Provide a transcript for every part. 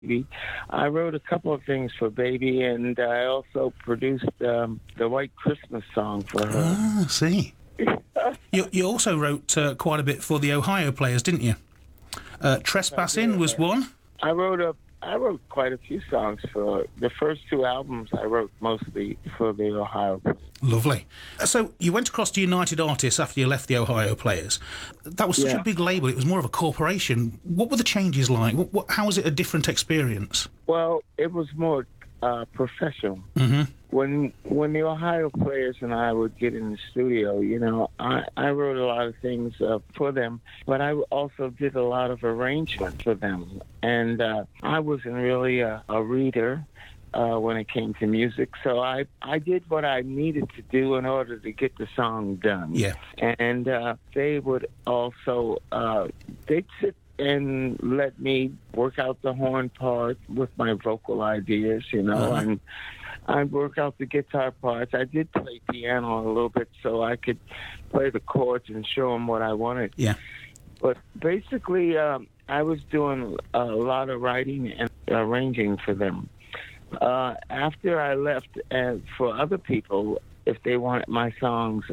Baby. I wrote a couple of things for Baby, and I also produced the White Christmas song for her. Ah, I see. You also wrote quite a bit for the Ohio Players, didn't you? Trespassing was one. I wrote quite a few songs for the first two albums. I wrote mostly for the Ohio Players. Lovely. So you went across to United Artists after you left the Ohio Players. That was such a big label. It was more of a corporation. What were the changes like? How was it a different experience? Well, it was more professional. Mm-hmm. When the Ohio Players and I would get in the studio, you know, I wrote a lot of things for them, but I also did a lot of arrangements for them. And I wasn't really a reader when it came to music, so I did what I needed to do in order to get the song done. Yeah. And they would also, they'd sit and let me work out the horn part with my vocal ideas, you know, and I'd work out the guitar parts. I did play piano a little bit so I could play the chords and show them what I wanted. Yeah. But basically, I was doing a lot of writing and arranging for them. After I left, for other people, if they wanted my songs,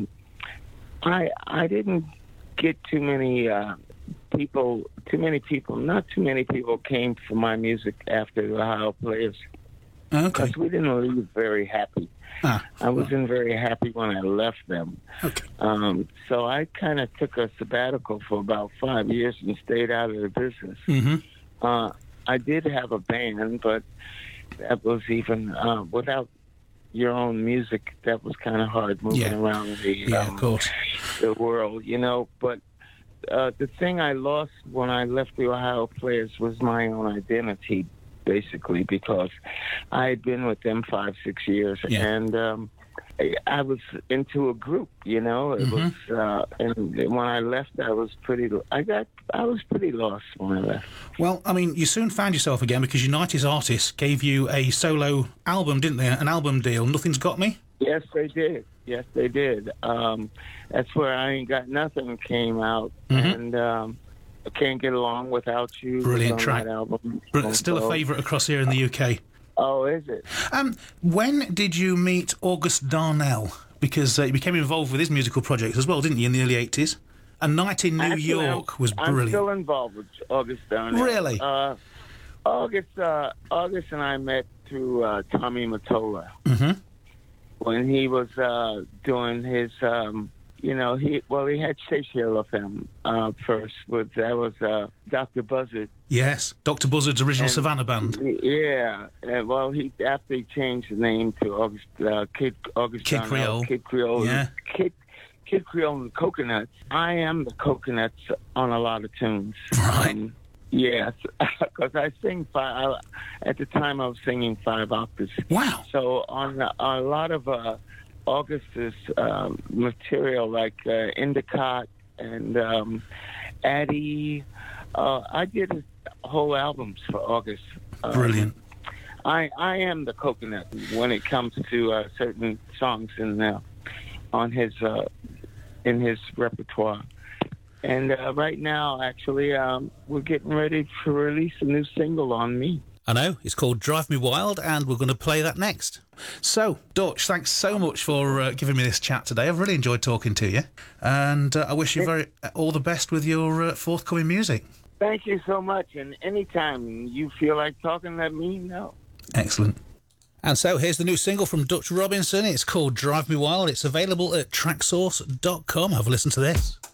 I didn't get too many people. Not too many people came for my music after the Ohio Players. Okay. Because we didn't leave very happy. I wasn't very happy when I left them. Okay. So I kind of took a sabbatical for about 5 years and stayed out of the business. Mm-hmm. I did have a band, but that was even without your own music. That was kind of hard moving around of course, the world, you know. But the thing I lost when I left the Ohio Players was my own identity, basically, because I had been with them 5-6 years, and I was into a group, you know. It was, and when I left, I was pretty lost when I left. Well, I mean, you soon found yourself again because United Artists gave you a solo album, didn't they? An album deal. Nothing's Got Me. Yes, they did. That's where I Ain't Got Nothing came out, and I Can't Get Along Without You. Brilliant track. That album. Still a favourite across here in the UK. Oh, is it? When did you meet August Darnell? Because you became involved with his musical projects as well, didn't you, in the early 80s? A Night in New York was brilliant. I'm still involved with August Darnell. Really? August and I met through Tommy Mottola. Mm-hmm. When he was doing his, he had Seychelles of him first. That was Dr. Buzzard. Yes, Dr. Buzzard's original Savannah band. Yeah, after he changed the name to Kid Creole. Kid Creole. Yeah. Kid Creole and Coconuts. I am the Coconuts on a lot of tunes. Right. Yes, because I sing at the time I was singing 5 octaves. Wow. So on a lot of August's material, like Endicott and Addie, I did whole albums for August. Brilliant. I am the Coconut when it comes to certain songs on his in his repertoire. And right now, actually, we're getting ready to release a new single on me. I know, it's called Drive Me Wild, and we're going to play that next. So, Dutch, thanks so much for giving me this chat today. I've really enjoyed talking to you, and I wish you all the best with your forthcoming music. Thank you so much, and anytime you feel like talking, let me know. Excellent. And so here's the new single from Dutch Robinson. It's called Drive Me Wild. It's available at tracksource.com. Have a listen to this.